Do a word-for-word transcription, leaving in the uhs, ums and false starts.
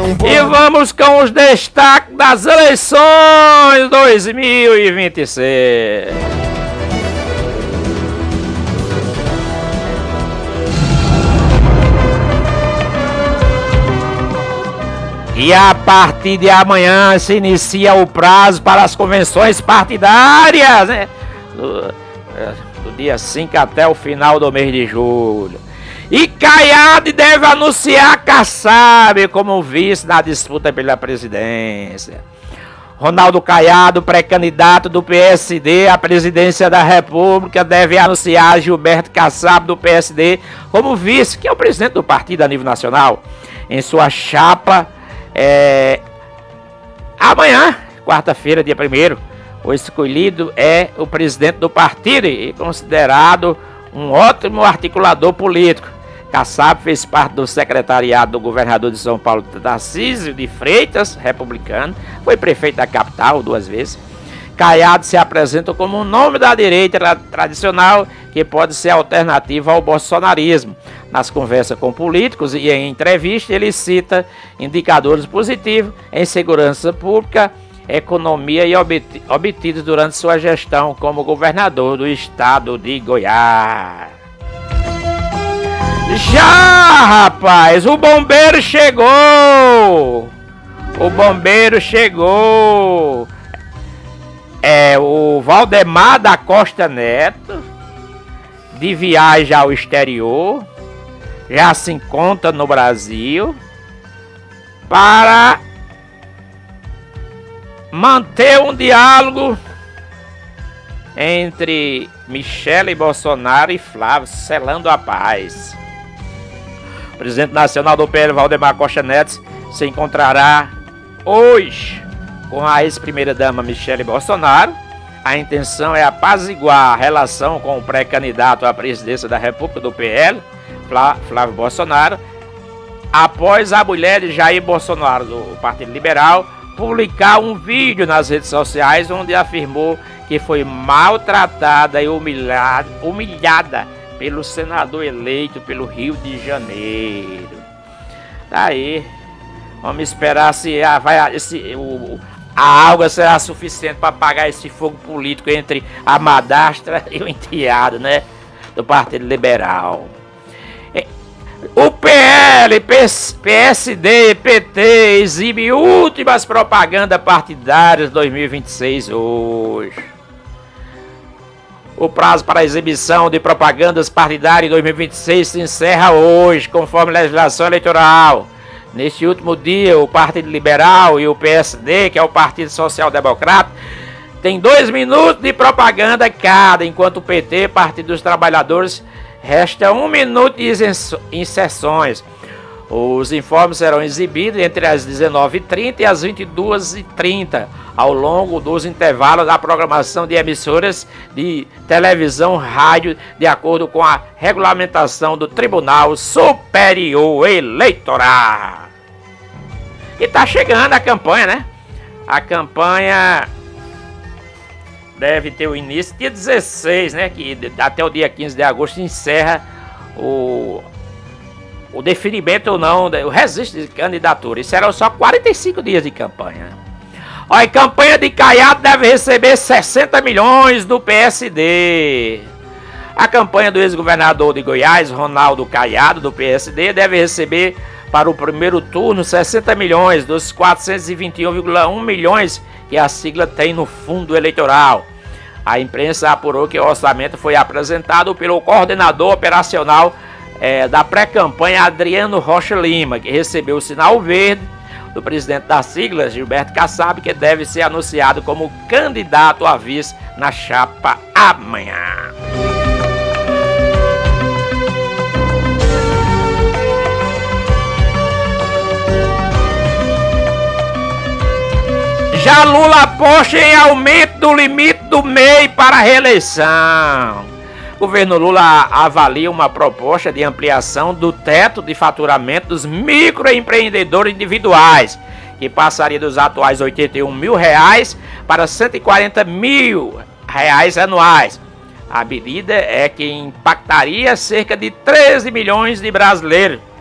E vamos com os destaques das eleições dois mil e vinte e seis. E a partir de amanhã se inicia o prazo para as convenções partidárias, né? Do, do dia cinco até o final do mês de julho. E Caiado deve anunciar Kassab como vice na disputa pela presidência. Ronaldo Caiado, pré-candidato do P S D à presidência da República, deve anunciar Gilberto Kassab do P S D como vice, que é o presidente do partido a nível nacional, em sua chapa. É, amanhã, quarta-feira, dia primeiro, o escolhido é o presidente do partido e considerado um ótimo articulador político. Kassab fez parte do secretariado do governador de São Paulo, Tarcísio de Freitas, republicano, foi prefeito da capital duas vezes. Caiado se apresenta como um nome da direita tradicional que pode ser alternativa ao bolsonarismo. Nas conversas com políticos e em entrevista, ele cita indicadores positivos em segurança pública, economia e obtidos durante sua gestão como governador do estado de Goiás. Já, rapaz, o bombeiro chegou! O bombeiro chegou! É o Valdemar da Costa Neto, de viagem ao exterior, já se encontra no Brasil para manter um diálogo entre Michele Bolsonaro e Flávio, selando a paz. O presidente nacional do P L, Valdemar Costa Neto, se encontrará hoje com a ex-primeira-dama Michele Bolsonaro. A intenção é apaziguar a relação com o pré-candidato à presidência da República do P L, Flávio Bolsonaro, após a mulher de Jair Bolsonaro, do Partido Liberal, publicar um vídeo nas redes sociais onde afirmou que foi maltratada e humilhada, humilhada pelo senador eleito pelo Rio de Janeiro. Tá aí. Vamos esperar se a, vai, esse, o, a água será suficiente para apagar esse fogo político entre a madrasta e o enteado, né? Do Partido Liberal. O P L, P S D, P T exibe últimas propagandas partidárias dois mil e vinte e seis hoje. O prazo para a exibição de propagandas partidárias em dois mil e vinte e seis se encerra hoje, conforme a legislação eleitoral. Neste último dia, o Partido Liberal e o P S D, que é o Partido Social Democrata, tem dois minutos de propaganda cada, enquanto o P T, Partido dos Trabalhadores, resta um minuto de inserções. Os informes serão exibidos entre as dezenove e trinta e as vinte e duas e trinta, ao longo dos intervalos da programação de emissoras de televisão e rádio, de acordo com a regulamentação do Tribunal Superior Eleitoral. E tá chegando a campanha, né? A campanha deve ter o início dia dezesseis, né? Que até o dia quinze de agosto encerra o, o definimento ou não, o registro de candidatura. E serão só quarenta e cinco dias de campanha. Olha, a campanha de Caiado deve receber sessenta milhões do P S D. A campanha do ex-governador de Goiás, Ronaldo Caiado, do P S D, deve receber para o primeiro turno sessenta milhões dos quatrocentos e vinte e um vírgula um milhões que a sigla tem no fundo eleitoral. A imprensa apurou que o orçamento foi apresentado pelo coordenador operacional é, da pré-campanha, Adriano Rocha Lima, que recebeu o sinal verde do presidente da sigla, Gilberto Kassab, que deve ser anunciado como candidato a vice na chapa amanhã. Já Lula aposta em aumento do limite do M E I para a reeleição. O governo Lula avalia uma proposta de ampliação do teto de faturamento dos microempreendedores individuais, que passaria dos atuais oitenta e um mil reais para cento e quarenta mil reais anuais. A medida é que impactaria cerca de treze milhões de brasileiros.